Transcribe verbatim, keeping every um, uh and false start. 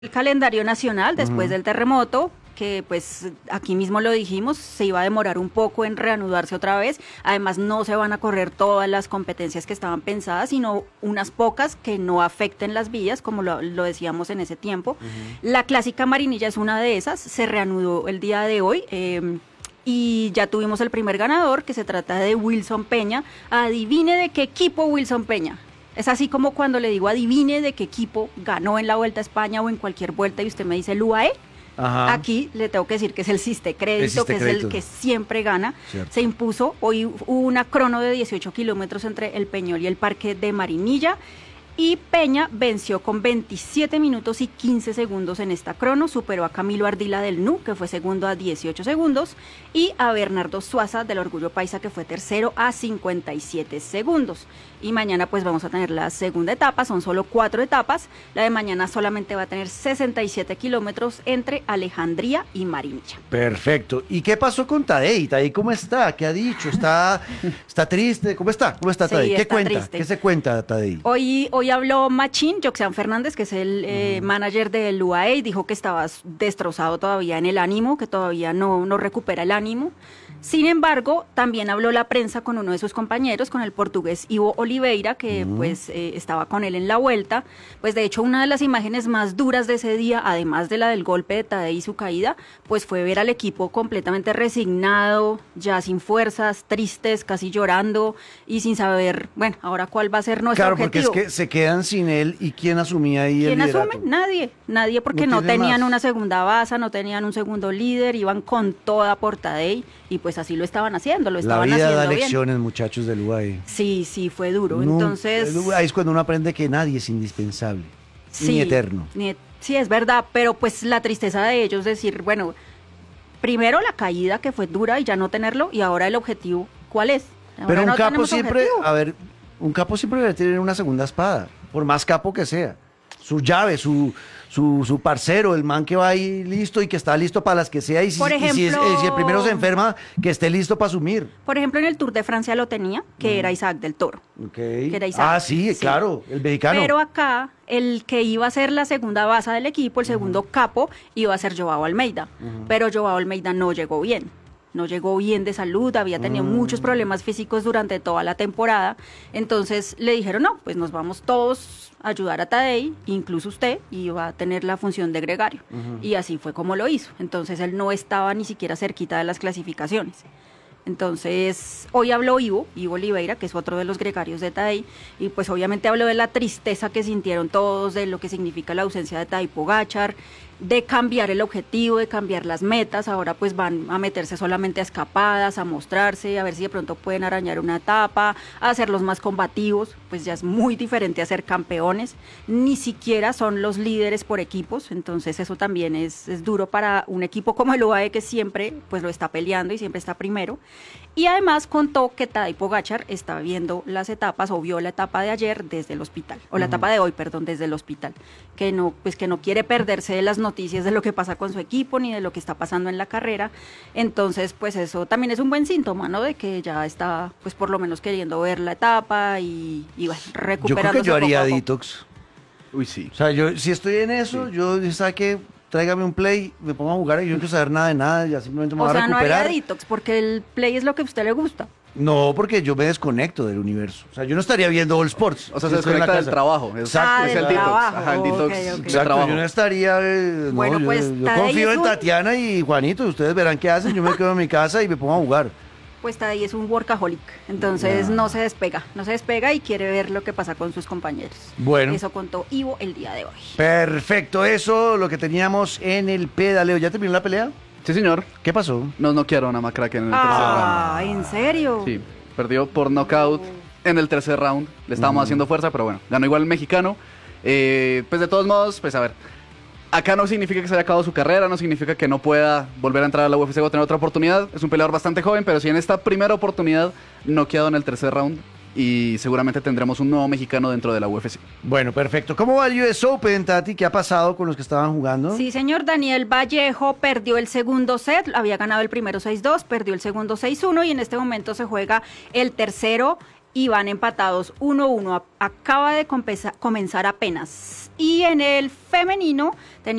El calendario nacional después Ujú. del terremoto, que pues aquí mismo lo dijimos, se iba a demorar un poco en reanudarse otra vez. Además no se van a correr todas las competencias que estaban pensadas, sino unas pocas que no afecten las vías, como lo, lo decíamos en ese tiempo. Uh-huh. La clásica Marinilla es una de esas, se reanudó el día de hoy. Eh, y ya tuvimos el primer ganador, que se trata de Wilson Peña. Adivine de qué equipo Wilson Peña. Es así como cuando le digo adivine de qué equipo ganó en la Vuelta a España o en cualquier vuelta y usted me dice el U A E. Ajá. Aquí le tengo que decir que es el Siste Crédito, El Siste que Crédito. es el que siempre gana. Cierto. Se impuso, hoy hubo una crono de dieciocho kilómetros entre el Peñol y el Parque de Marinilla. Y Peña venció con veintisiete minutos y quince segundos en esta crono, superó a Camilo Ardila del N U, que fue segundo a dieciocho segundos, y a Bernardo Suaza del Orgullo Paisa, que fue tercero a cincuenta y siete segundos. Y mañana pues vamos a tener la segunda etapa, son solo cuatro etapas. La de mañana solamente va a tener sesenta y siete kilómetros entre Alejandría y Marinilla. Perfecto. ¿Y qué pasó con Tadej? ¿Tadej cómo está? ¿Qué ha dicho? ¿Está, está triste? ¿Cómo está? ¿Cómo está Sí, Tadej? ¿Qué está cuenta? triste. ¿Qué se cuenta Tadej? Hoy, hoy habló Machín, Joxean Fernández, que es el eh, uh-huh. manager del U A E, y dijo que estaba destrozado todavía en el ánimo, que todavía no, no recupera el ánimo. Sin embargo, también habló la prensa con uno de sus compañeros, con el portugués Ivo Oliveira, que uh-huh. pues eh, estaba con él en la vuelta. Pues de hecho una de las imágenes más duras de ese día, además de la del golpe de Tadej y su caída, pues fue ver al equipo completamente resignado, ya sin fuerzas, tristes, casi llorando y sin saber, bueno, ahora cuál va a ser nuestro claro, objetivo. Claro, porque es que se quedan sin él y ¿quién asumía ahí ¿Quién el liderato? asume? Nadie, nadie porque no, no tenían más. Una segunda base, no tenían un segundo líder, iban con toda por Tadej y pues así lo estaban haciendo, lo estaban haciendo bien. La vida haciendo da lecciones, bien. muchachos del U A E. Sí, sí, fue duro, no, entonces... Ahí es cuando uno aprende que nadie es indispensable, sí, ni eterno. Ni, sí, es verdad, pero pues la tristeza de ellos decir, bueno, primero la caída que fue dura y ya no tenerlo, y ahora el objetivo, ¿cuál es? Ahora pero un no capo siempre, objetivo. a ver, un capo siempre debe tener una segunda espada, por más capo que sea. Su llave, su, su, su parcero, el man que va ahí listo y que está listo para las que sea. Y si, por ejemplo, y si, es, eh, si el primero se enferma, que esté listo para asumir. Por ejemplo, en el Tour de Francia lo tenía, que mm. era Isaac del Toro. Okay. Que era Isaac. Ah, sí, sí, claro, el mexicano. Pero acá, el que iba a ser la segunda base del equipo, el segundo uh-huh. capo, iba a ser Joao Almeida. Uh-huh. Pero Joao Almeida no llegó bien. No llegó bien de salud, había tenido mm. muchos problemas físicos durante toda la temporada. Entonces le dijeron, no, pues nos vamos todos a ayudar a Tadej, incluso usted, y va a tener la función de gregario. Uh-huh. Y así fue como lo hizo. Entonces él no estaba ni siquiera cerquita de las clasificaciones. Entonces, hoy habló Ivo, Ivo Oliveira, que es otro de los gregarios de Tadej, y pues obviamente habló de la tristeza que sintieron todos, de lo que significa la ausencia de Tadej Pogačar, de cambiar el objetivo, de cambiar las metas. Ahora pues van a meterse solamente a escapadas, a mostrarse, a ver si de pronto pueden arañar una etapa, a hacerlos más combativos. Pues ya es muy diferente a ser campeones, ni siquiera son los líderes por equipos, entonces eso también es, es duro para un equipo como el U A E, que siempre pues lo está peleando y siempre está primero. Y además contó que Tadej Pogačar está viendo las etapas, o vio la etapa de ayer desde el hospital, o la uh-huh. etapa de hoy, perdón, desde el hospital, que no, pues que no quiere perderse de las noticias de lo que pasa con su equipo, ni de lo que está pasando en la carrera. Entonces, pues eso también es un buen síntoma, ¿no? De que ya está, pues por lo menos queriendo ver la etapa y, y bueno, recuperándose. Yo creo que yo haría poco detox. Uy, sí. O sea, yo si estoy en eso, sí. yo, ¿sabe qué? Tráigame un play, me pongo a jugar y yo no quiero saber nada de nada, ya simplemente me voy a recuperar. O sea, no haría detox, porque el play es lo que a usted le gusta. No, porque yo me desconecto del universo. O sea, yo no estaría viendo All Sports. O sea, se desconecta del trabajo. Exacto. Ah, es el el trabajo. detox. Ajá, el detox. Okay, okay. Exacto, trabajo. yo no estaría... Eh, no, bueno, pues... Yo, yo confío en un... Tatiana y Juanito, ustedes verán qué hacen, yo me quedo en mi casa y me pongo a jugar. Pues Tadej es un workaholic, entonces yeah. no se despega, no se despega y quiere ver lo que pasa con sus compañeros. Bueno. Eso contó Ivo el día de hoy. Perfecto, eso lo que teníamos en el pedaleo. ¿Ya terminó la pelea? Sí, señor. ¿Qué pasó? Nos noquearon a McCracken en el tercer round. Ah, ¿en serio? Sí, perdió por knockout en el tercer round. Le estábamos uh-huh. haciendo fuerza, pero bueno, ganó igual el mexicano. Eh, pues de todos modos, pues a ver, acá no significa que se haya acabado su carrera, no significa que no pueda volver a entrar a la U F C o tener otra oportunidad. Es un peleador bastante joven, pero sí en esta primera oportunidad noqueado en el tercer round. Y seguramente tendremos un nuevo mexicano dentro de la U F C. Bueno, perfecto. ¿Cómo va el U S Open, Tati? ¿Qué ha pasado con los que estaban jugando? Sí, señor. Daniel Vallejo perdió el segundo set, había ganado el primero seis dos, perdió el segundo seis uno y en este momento se juega el tercero y van empatados uno a uno. Acaba de compesa- comenzar apenas. Y en el femenino